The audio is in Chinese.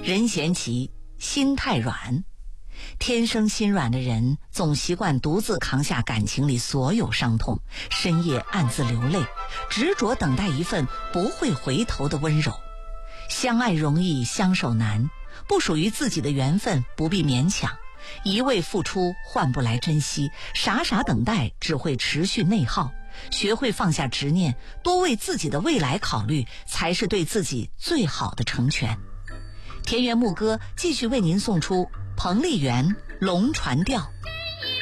人嫌其心太软。天生心软的人总习惯独自扛下感情里所有伤痛，深夜暗自流泪，执着等待一份不会回头的温柔。相爱容易相守难，不属于自己的缘分不必勉强，一味付出换不来珍惜，傻傻等待只会持续内耗。学会放下执念，多为自己的未来考虑，才是对自己最好的成全。田园牧歌继续为您送出彭丽媛《龙船调》。